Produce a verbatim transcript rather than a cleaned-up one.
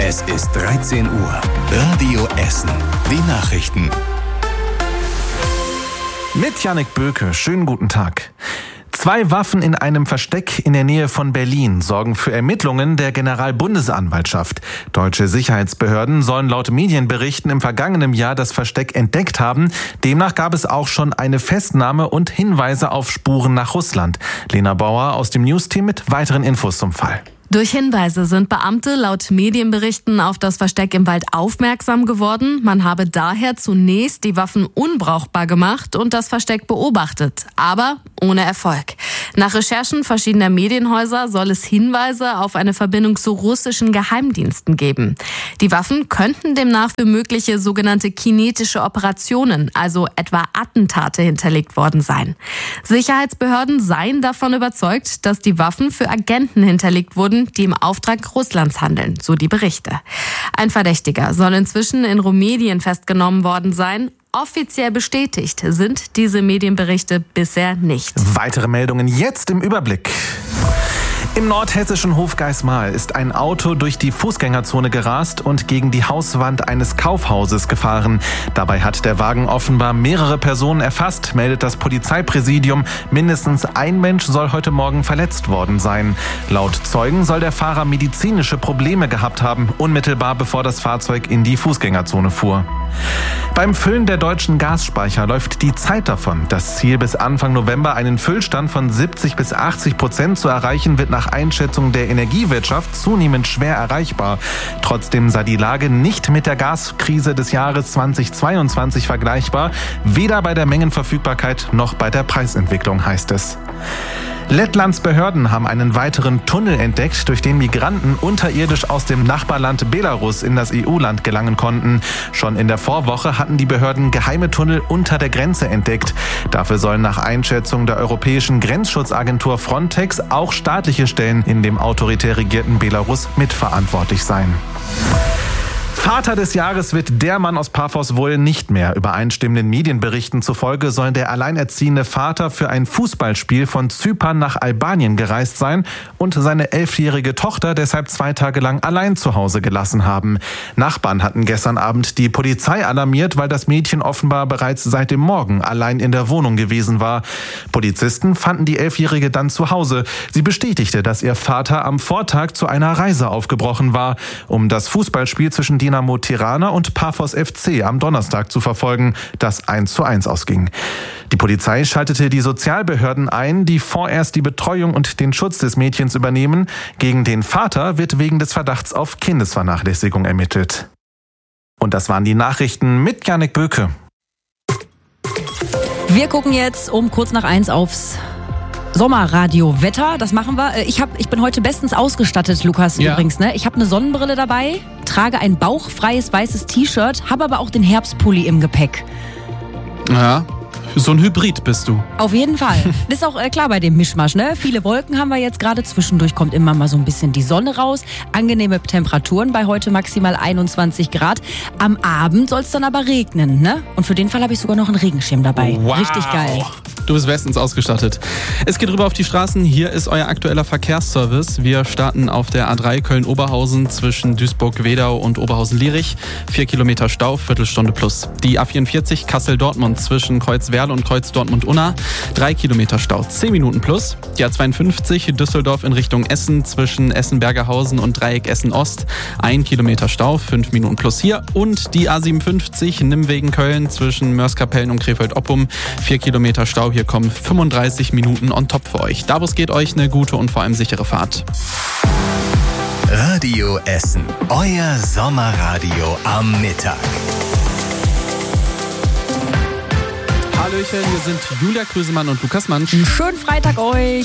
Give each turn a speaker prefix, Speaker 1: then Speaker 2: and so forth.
Speaker 1: Es ist dreizehn Uhr. Radio Essen. Die Nachrichten.
Speaker 2: Mit Jannik Böke. Schönen guten Tag. Zwei Waffen in einem Versteck in der Nähe von Berlin sorgen für Ermittlungen der Generalbundesanwaltschaft. Deutsche Sicherheitsbehörden sollen laut Medienberichten im vergangenen Jahr das Versteck entdeckt haben. Demnach gab es auch schon eine Festnahme und Hinweise auf Spuren nach Russland. Lena Bauer aus dem Newsteam mit weiteren Infos zum Fall.
Speaker 3: Durch Hinweise sind Beamte laut Medienberichten auf das Versteck im Wald aufmerksam geworden. Man habe daher zunächst die Waffen unbrauchbar gemacht und das Versteck beobachtet, aber ohne Erfolg. Nach Recherchen verschiedener Medienhäuser soll es Hinweise auf eine Verbindung zu russischen Geheimdiensten geben. Die Waffen könnten demnach für mögliche sogenannte kinetische Operationen, also etwa Attentate, hinterlegt worden sein. Sicherheitsbehörden seien davon überzeugt, dass die Waffen für Agenten hinterlegt wurden, die im Auftrag Russlands handeln, so die Berichte. Ein Verdächtiger soll inzwischen in Rumänien festgenommen worden sein. Offiziell bestätigt sind diese Medienberichte bisher nicht.
Speaker 2: Weitere Meldungen jetzt im Überblick. Im nordhessischen Hofgeismar ist ein Auto durch die Fußgängerzone gerast und gegen die Hauswand eines Kaufhauses gefahren. Dabei hat der Wagen offenbar mehrere Personen erfasst, meldet das Polizeipräsidium. Mindestens ein Mensch soll heute Morgen verletzt worden sein. Laut Zeugen soll der Fahrer medizinische Probleme gehabt haben, unmittelbar bevor das Fahrzeug in die Fußgängerzone fuhr. Beim Füllen der deutschen Gasspeicher läuft die Zeit davon. Das Ziel, bis Anfang November einen Füllstand von siebzig bis achtzig Prozent zu erreichen, wird nach Einschätzung der Energiewirtschaft zunehmend schwer erreichbar. Trotzdem sei die Lage nicht mit der Gaskrise des Jahres zweitausendzweiundzwanzig vergleichbar, weder bei der Mengenverfügbarkeit noch bei der Preisentwicklung, heißt es. Lettlands Behörden haben einen weiteren Tunnel entdeckt, durch den Migranten unterirdisch aus dem Nachbarland Belarus in das E U-Land gelangen konnten. Schon in der Vorwoche hatten die Behörden geheime Tunnel unter der Grenze entdeckt. Dafür sollen nach Einschätzung der Europäischen Grenzschutzagentur Frontex auch staatliche Stellen in dem autoritär regierten Belarus mitverantwortlich sein. Vater des Jahres wird der Mann aus Paphos wohl nicht mehr. Übereinstimmenden Medienberichten zufolge soll der alleinerziehende Vater für ein Fußballspiel von Zypern nach Albanien gereist sein und seine elfjährige Tochter deshalb zwei Tage lang allein zu Hause gelassen haben. Nachbarn hatten gestern Abend die Polizei alarmiert, weil das Mädchen offenbar bereits seit dem Morgen allein in der Wohnung gewesen war. Polizisten fanden die Elfjährige dann zu Hause. Sie bestätigte, dass ihr Vater am Vortag zu einer Reise aufgebrochen war, um das Fußballspiel zwischen Dinamo Tirana und Paphos F C am Donnerstag zu verfolgen, das eins zu eins ausging. Die Polizei schaltete die Sozialbehörden ein, die vorerst die Betreuung und den Schutz des Mädchens übernehmen. Gegen den Vater wird wegen des Verdachts auf Kindesvernachlässigung ermittelt. Und das waren die Nachrichten mit Jannik Böke.
Speaker 4: Wir gucken jetzt um kurz nach eins aufs Sommerradio-Wetter, das machen wir. Ich, hab, ich bin heute bestens ausgestattet, Lukas, ja. Übrigens. Ne? Ich habe eine Sonnenbrille dabei, trage ein bauchfreies weißes T-Shirt, habe aber auch den Herbstpulli im Gepäck.
Speaker 5: Ja, so ein Hybrid bist du.
Speaker 4: Auf jeden Fall. Das ist auch äh, klar bei dem Mischmasch. Ne? Viele Wolken haben wir jetzt gerade. Zwischendurch kommt immer mal so ein bisschen die Sonne raus. Angenehme Temperaturen bei heute maximal einundzwanzig Grad. Am Abend soll es dann aber regnen. Ne? Und für den Fall habe ich sogar noch einen Regenschirm dabei.
Speaker 5: Wow.
Speaker 4: Richtig geil.
Speaker 5: Du bist bestens ausgestattet. Es geht rüber auf die Straßen. Hier ist euer aktueller Verkehrsservice. Wir starten auf der A drei Köln-Oberhausen zwischen Duisburg-Wedau und Oberhausen-Lierich. Vier Kilometer Stau, Viertelstunde plus. Die A vierundvierzig Kassel-Dortmund zwischen Kreuzwerl und Kreuz-Dortmund-Unna. Drei Kilometer Stau, zehn Minuten plus. Die A zweiundfünfzig Düsseldorf in Richtung Essen zwischen Essen-Bergerhausen und Dreieck Essen-Ost. Ein Kilometer Stau, fünf Minuten plus hier. Und die A siebenundfünfzig Nimwegen-Köln zwischen Mörs-Kapellen und Krefeld-Oppum. Vier Kilometer Stau. Hier kommen fünfunddreißig Minuten on top für euch. Davos geht euch eine gute und vor allem sichere Fahrt.
Speaker 1: Radio Essen. Euer Sommerradio am Mittag.
Speaker 5: Hallöchen, hier sind Julia Krüsemann und Lukas Mansch.
Speaker 4: Schönen Freitag euch.